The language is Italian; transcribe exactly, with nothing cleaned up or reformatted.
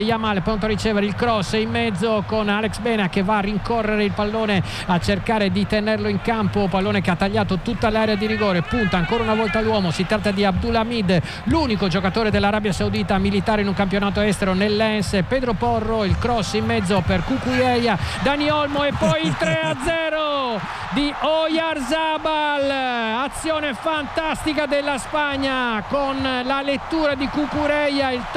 Yamal pronto a ricevere il cross in mezzo con Alex Mena che va a rincorrere il pallone a cercare di tenerlo in campo, pallone che ha tagliato tutta l'area di rigore, punta ancora una volta l'uomo, si tratta di Abdulhamid, l'unico giocatore dell'Arabia Saudita militare in un campionato estero nell'E N S. Pedro Porro, il cross in mezzo per Cucurella, Dani Olmo e poi il tre a zero di Oyarzabal. Azione fantastica della Spagna con la lettura di Cucurella, il